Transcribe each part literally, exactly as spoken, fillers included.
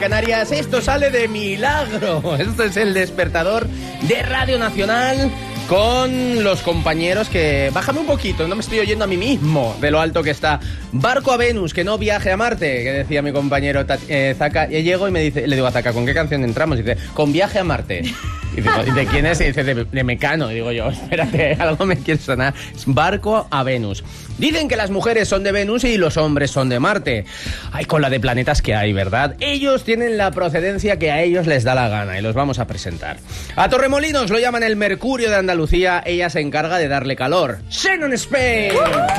Canarias, esto sale de milagro. Esto es el despertador de Radio Nacional con los compañeros que... Bájame un poquito, no me estoy oyendo a mí mismo de lo alto que está. Barco a Venus, que no viaje a Marte, que decía mi compañero eh, Zaka. Y llego y me dice, le digo a Zaka, ¿con qué canción entramos? Y dice, con Viaje a Marte. Y digo, ¿de quién es? Y dice, de, de Mecano. Y digo yo, espérate, algo me quiere sonar. Es Barco a Venus. Dicen que las mujeres son de Venus y los hombres son de Marte. Ay, con la de planetas que hay, ¿verdad? Ellos tienen la procedencia que a ellos les da la gana y los vamos a presentar. A Torremolinos lo llaman el Mercurio de Andalucía. Ella se encarga de darle calor. Shannon Spain.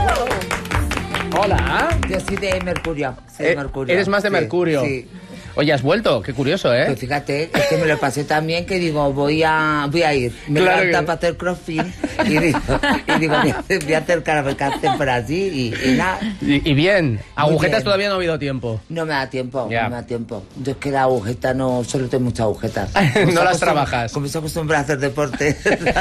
¡Uh! Hola. Yo soy de Mercurio. Soy de Eh, Mercurio. ¿Eres más de Sí, Mercurio? Sí. Oye, has vuelto, qué curioso, ¿eh? Pues fíjate, es que me lo pasé también que digo, voy a voy a ir. Me Claro levanta que- para hacer crossfit y digo, y digo voy a hacer, voy a hacer caracate por así y, y nada. Y, y bien, agujetas bien. todavía no ha habido tiempo. No me da tiempo, Ya. no me da tiempo. Yo es que la agujeta no, solo tengo muchas agujetas. No Como se las acostumbra- trabajas. Como se acostumbra a hacer deporte.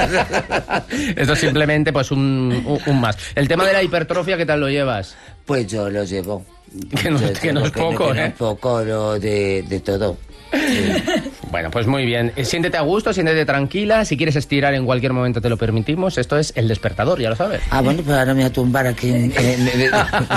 Esto es simplemente pues un, un, un más. El tema de la hipertrofia, ¿qué tal lo llevas? Pues yo lo llevo. Que no, Yo que no llevo, es poco, que no ¿eh? es poco lo de, de todo. Sí. Bueno, pues muy bien. Eh, Siéntete a gusto, siéntete tranquila. Si quieres estirar en cualquier momento te lo permitimos. Esto es el despertador, ya lo sabes. Ah, bueno, pues ahora me voy a tumbar aquí. En, en- en-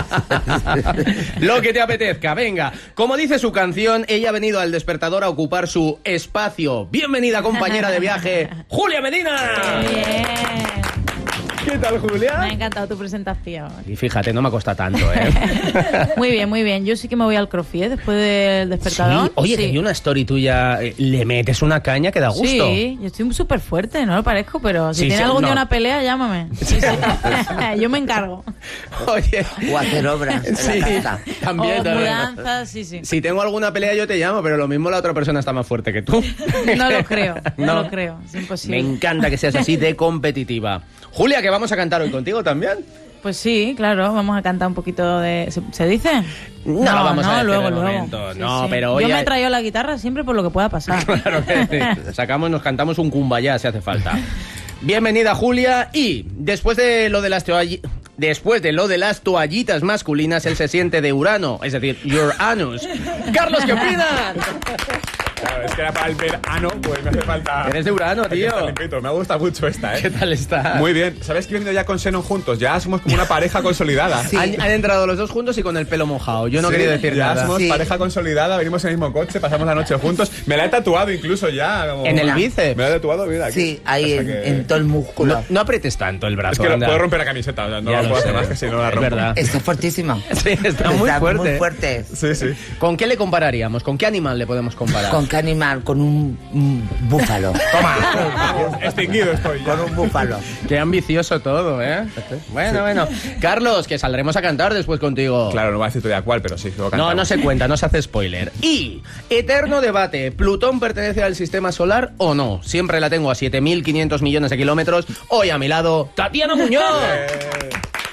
Lo que te apetezca, venga. Como dice su canción, ella ha venido al despertador a ocupar su espacio. Bienvenida, compañera de viaje, Julia Medina. Bien. ¿Qué tal, Julia? Me ha encantado tu presentación. Y fíjate, no me ha costado tanto, ¿eh? Muy bien, muy bien. Yo sí que me voy al crossfit después del despertador. Sí. Oye, Sí. que vi una story tuya. eh, Le metes una caña que da gusto. Sí, yo estoy súper fuerte, no lo parezco, pero si Sí, tienes sí, algún no. día una pelea, llámame. Sí, sí. Yo me encargo. Oye. o hacer obras en Sí, la casa. también, O también. mudanzas, sí, sí. Si tengo alguna pelea yo te llamo, pero lo mismo la otra persona está más fuerte que tú. No lo creo, no, No. lo creo. Es Me imposible. encanta que seas así de competitiva. Julia, que vamos a cantar hoy contigo también. Pues sí, claro, vamos a cantar un poquito de... ¿Se, se dice? No lo vamos a decir luego, de luego. momento, no, pero Yo hoy me hay- he traído la guitarra siempre por lo que pueda pasar. Claro que sí. Sacamos, nos cantamos un cumbayá si hace falta. Bienvenida, Julia. Y después de lo de las toalli- después de lo de las toallitas masculinas, él se siente de Urano, es decir, your anus. Carlos, ¿qué opinas? Claro, es que era para el verano, pues me hace falta... Eres de Urano, Aquí tío. está limpito. Me gusta mucho esta, ¿Qué ¿eh? tal está? Muy bien. ¿Sabes que he venido ya con Xenon juntos? Ya somos como una pareja consolidada. Sí. Han, han entrado los dos juntos y con el pelo mojado. Yo no Sí, quería decir ya nada. somos Sí. pareja consolidada, venimos en el mismo coche, pasamos la noche juntos. Me la he tatuado incluso ya. como- En el bíceps. Me la he tatuado, mira. aquí. Sí, ahí O sea en, que- en todo el músculo. No, no apretes tanto el brazo. Es que no anda. puedo romper la camiseta, o sea, no Ya lo lo puedo sé. hacer más que si no la Es rompo. verdad. Está fuertísima. Sí, está muy fuerte. muy fuerte. Sí, sí. ¿Con qué le compararíamos? ¿Con qué animal le podemos comparar? ¿Con qué animal? Con un, un búfalo. Vamos, extinguido estoy ya. Con un búfalo. Qué ambicioso todo, ¿eh? Bueno, bueno. Carlos, que saldremos a cantar después contigo. Claro, no voy a decir todavía cuál, pero sí, luego No, cantamos. no se cuenta, no se hace spoiler. Y, eterno debate, ¿Plutón pertenece al sistema solar o no? Siempre la tengo a siete mil quinientos millones de kilómetros. Hoy a mi lado, Tatiana Muñoz. Eh,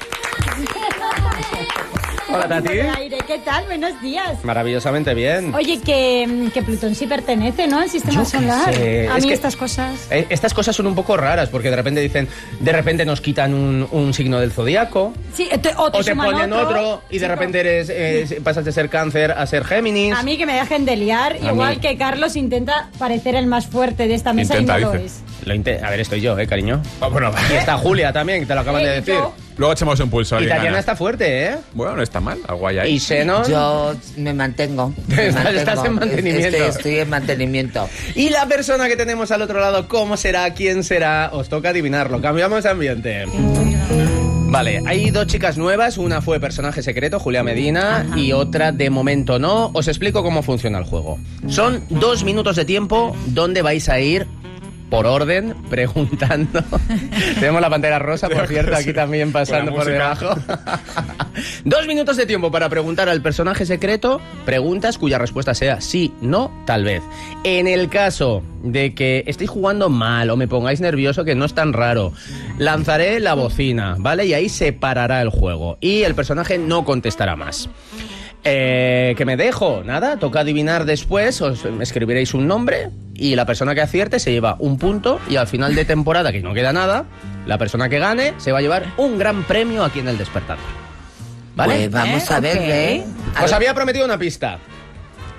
Hola, Tati. Aire, ¿qué tal? Buenos días. Maravillosamente bien. Oye, que, que Plutón sí pertenece, ¿no? Al sistema Yo qué solar. sé, A es mí que- estas cosas. Eh, Estas cosas son un poco raras porque de repente dicen, de repente nos quitan un, un signo del zodiaco. Sí, te- o te, O te suman ponen otro, y de Chico, repente eres, eh, pasas de ser cáncer a ser Géminis. A mí que me dejen de liar, A igual mí. que Carlos intenta parecer el más fuerte de esta mesa Intenta, y no lo dice. es. Lo inte- a ver, estoy yo, eh, cariño. Ah, bueno, Y está Julia también, que te lo acaban de Eh, decir. yo- luego echamos un pulso. Y alguien Tatiana gana. está fuerte, ¿eh? Bueno, no está mal, algo hay ahí. Y Xenon. Yo me mantengo. me Estás- estás mantengo. en mantenimiento. Estoy, estoy en mantenimiento. Y la persona que tenemos al otro lado, ¿cómo será? ¿Quién será? Os toca adivinarlo. Cambiamos de ambiente. Vale, hay dos chicas nuevas. Una fue personaje secreto, Julia Medina, Ajá. y otra de momento no. Os explico cómo funciona el juego. Son dos minutos de tiempo donde vais a ir por orden, preguntando. Tenemos la pantera rosa, por cierto, aquí también pasando Con por la debajo. Dos minutos de tiempo para preguntar al personaje secreto preguntas cuya respuesta sea sí, no, tal vez. En el caso de que estéis jugando mal o me pongáis nervioso, que no es tan raro, lanzaré la bocina, ¿vale? Y ahí se parará el juego y el personaje no contestará más. Eh, ¿Que me dejo? Nada, toca adivinar después, os escribiréis un nombre y la persona que acierte se lleva un punto y al final de temporada, que no queda nada, la persona que gane se va a llevar un gran premio aquí en el Despertador. ¿Vale? Pues vamos ¿Eh? a ver, Ok. ¿eh? A Os ver. había prometido una pista.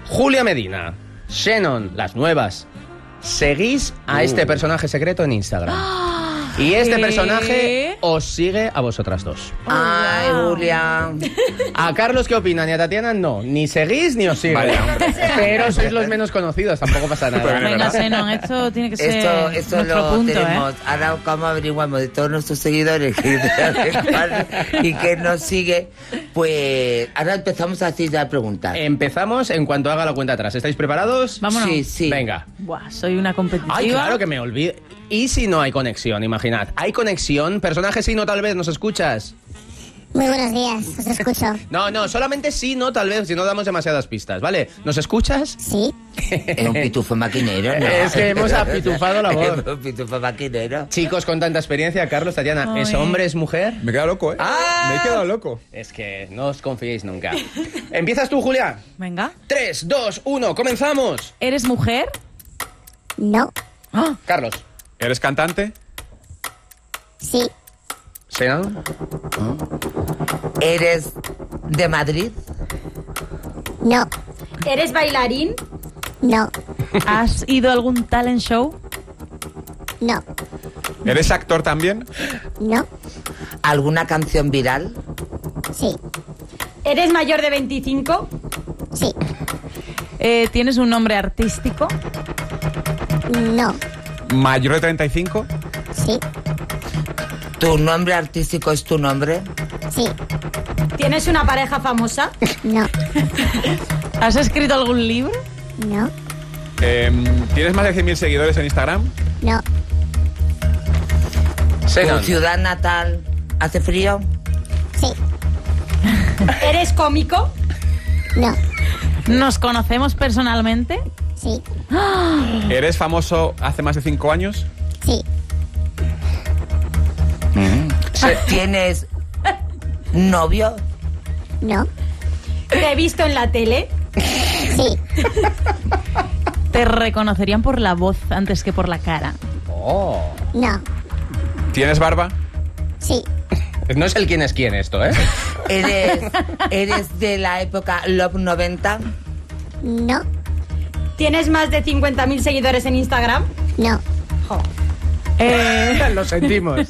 Julia Medina, Shannon, las nuevas. Seguís a este personaje secreto en Instagram. Y este ¿Qué? personaje os sigue a vosotras dos. Ay, Julia. A Carlos, ¿qué opinan? Y a Tatiana, no. Ni seguís ni os sigue. Vaya, hombre. Pero sois los menos conocidos, tampoco pasa Pero nada. bien, Venga, ¿verdad? Senon, esto tiene que ser Esto, esto nuestro lo punto, tenemos. ¿eh? Ahora, ¿cómo averiguamos de todos nuestros seguidores que y que nos sigue? Pues ahora empezamos a hacer ya preguntas. Empezamos en cuanto haga la cuenta atrás. ¿Estáis preparados? Vámonos. Sí, sí. Venga. Buah, soy una competitiva. Ay, claro que me olvido. ¿Y si no hay conexión? Imaginad. ¿Hay conexión? Personaje sí, no, tal vez. ¿Nos escuchas? Muy buenos días, os escucho. No, no, solamente sí, no, tal vez, si no damos demasiadas pistas, ¿vale? ¿Nos escuchas? Sí, Es un pitufo maquinero, ¿no? Es que hemos apitufado la voz. Es un pitufo maquinero. Chicos con tanta experiencia, Carlos, Tatiana, Ay. ¿es hombre, es mujer? Me he quedado loco, ¿eh? Ah. Me he quedado loco. Es que no os confiéis nunca. ¿Empiezas tú, Julia? Venga. tres, dos, uno, comenzamos. ¿Eres mujer? no, Ah, Carlos. ¿Eres cantante? sí, ¿Senan? ¿Eres de Madrid? no, ¿Eres bailarín? no, ¿has ido a algún talent show? no, ¿Eres actor también? no, ¿Alguna canción viral? sí, ¿Eres mayor de veinticinco? sí, Eh, ¿Tienes un nombre artístico? no, ¿Mayor de treinta y cinco? sí, ¿Tu nombre artístico es tu nombre? sí, ¿Tienes una pareja famosa? no, ¿Has escrito algún libro? no, Eh, ¿Tienes más de cien mil seguidores en Instagram? no, ¿Tu Senan. ciudad natal hace frío? sí, ¿Eres cómico? no, ¿Nos conocemos personalmente? sí, ¿Eres famoso hace más de cinco años? sí, ¿Tienes novio? no, ¿Te he visto en la tele? sí, ¿Te reconocerían por la voz antes que por la cara? Oh. no, ¿Tienes barba? sí, No es el quién es quién esto, ¿eh? ¿Eres, ¿Eres de la época Love noventa? no, ¿Tienes más de cincuenta mil seguidores en Instagram? no, Jo. Eh, Lo sentimos.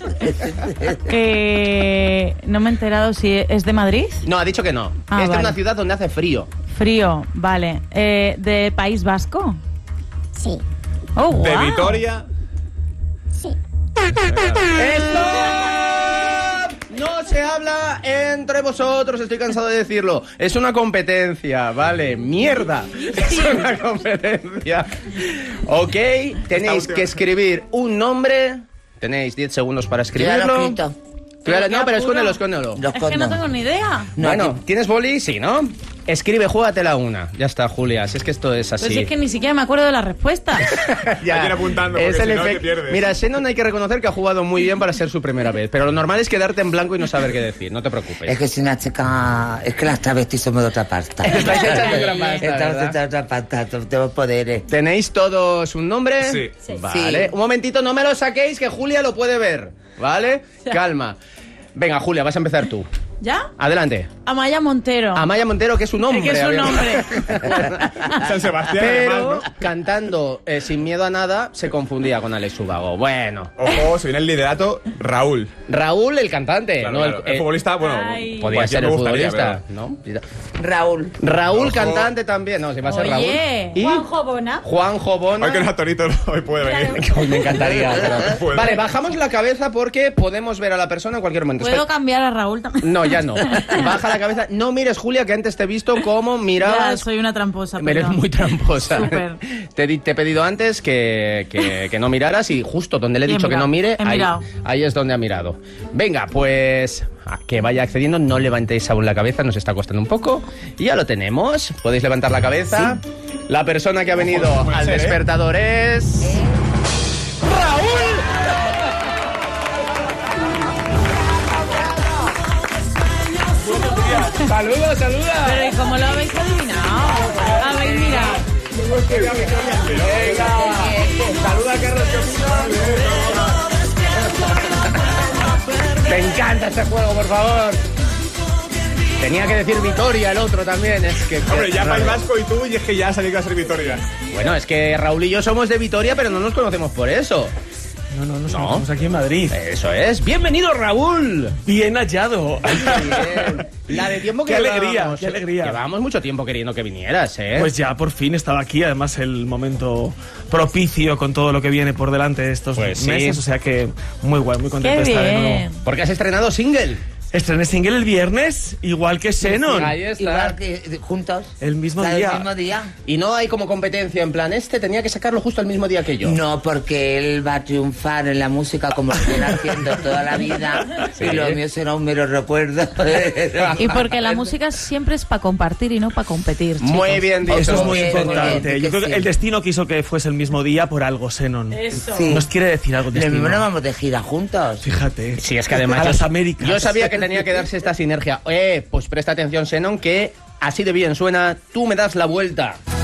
que no me he enterado si es de Madrid. No, ha dicho que no. Ah, Esta es vale. una ciudad donde hace frío. Frío, vale. Eh, ¿De País Vasco? sí, Oh, ¿De guau. Vitoria? sí, ¡Esto! No se habla entre vosotros, estoy cansado de decirlo. Es una competencia, ¿vale? ¡Mierda! Es una competencia. Ok, tenéis última. que escribir un nombre. Tenéis diez segundos para Ya lo he escribirlo. escrito. Claro, Qué no, pero apuro. escóndelo, escóndelo. Lo Es que no escondo. tengo ni idea. No, Bueno, aquí- ¿tienes boli? Sí, ¿no? Escribe, júgatela una. Ya está, Julia. Si es que esto es Pues así. es que ni siquiera me acuerdo de la respuesta. Ya. Hay que ir apuntando, porque Es si el no te efecto. pierdes. Mira, Shannon hay que reconocer que ha jugado muy bien para ser su primera vez. Pero lo normal es quedarte en blanco y no saber qué decir. No te preocupes. Es que soy una chica... Es que las travestis somos de otra pasta. Estáis hechas de otra pasta, Estamos ¿verdad? hechas de otra pasta, tenemos poderes. ¿Tenéis todos un nombre? Sí. Sí. Vale. Sí. Un momentito, no me lo saquéis, que Julia lo puede ver. ¿Vale? Calma. Venga, Julia, vas a empezar tú. ¿Ya? Adelante. Amaya Montero. Amaya Montero, que es un hombre. Que es un había- hombre. San Sebastián, Pero además, ¿no? cantando eh, Sin miedo a nada se confundía con Alex Ubago. Bueno. Ojo, se viene el liderato Raúl. Raúl, el cantante. Claro, no claro. el, El futbolista, bueno, Ay. Podía cualquiera ser me el gustaría, futbolista, pero- ¿no? Raúl. Raúl, Ojo. cantante también. No, si va a ser Oye. Raúl. Y Juanjo Bona. Juanjo Bona. Hoy que no es actorito, no, hoy puede venir. Hoy me encantaría. pero- Puede. Vale, bajamos la cabeza porque podemos ver a la persona en cualquier momento. ¿Puedo Espera. cambiar a Raúl también? No, ya no. Baja la cabeza. No mires, Julia, que antes te he visto cómo Ya, mirabas. soy una tramposa. Eres perdón. muy tramposa. Súper. Te, di- te he pedido antes que, que- que no miraras y justo donde le he Y he dicho que mirado, no mire, he ahí, mirado. ahí es donde ha mirado. Venga, pues a que vaya accediendo, no levantéis aún la cabeza, nos está costando un poco. Y ya lo tenemos. Podéis levantar la cabeza. La persona que ha venido Ojo, puede al ser, ¿eh? despertador es... ¡Raúl! ¡Saludos, saluda! Pero ¿y cómo lo habéis adivinado? Habéis mirado. Venga, saluda a Carlos. Me encanta este juego, por favor. Tenía que decir Vitoria el otro también. Es que, Hombre, ya raro. País Vasco y tú, y es que ya sabía que iba a ser Vitoria. Bueno, es que Raúl y yo somos de Vitoria, pero no nos conocemos por eso. No, no, nos No. conocemos aquí en Madrid. Eso es. ¡Bienvenido, Raúl! Bien hallado. Bien. La de tiempo que Qué alegría, llevábamos, qué alegría. Llevábamos mucho tiempo queriendo que vinieras, ¿eh? Pues ya por fin estaba aquí, además el momento propicio con todo lo que viene por delante estos Pues sí. meses, o sea que muy guay, muy contento Qué de estar de nuevo. bien. Porque has estrenado single. Estrené single el viernes, igual que Xenon, Ahí está. Igual que eh, juntos. el mismo O sea, día. El mismo día. Y no hay como competencia en plan, este tenía que sacarlo justo el mismo día que yo. No, porque él va a triunfar en la música como lo viene haciendo toda la vida. Sí. Y lo mío será un mero recuerdo. Y porque la música siempre es para compartir y no para competir, chicos. Muy bien dicho. Eso es muy Muy bien, importante. muy bien, Yo creo que que sí. el destino quiso que fuese el mismo día por algo, Xenon. Sí. Nos quiere decir algo Lo destino. mismo no vamos de gira juntos. Fíjate. Sí, es que además... A yo- las Américas. Yo sabía que tenía que darse esta sinergia. Eh, pues presta atención, Xenon, que así de bien suena Tú me das la vuelta.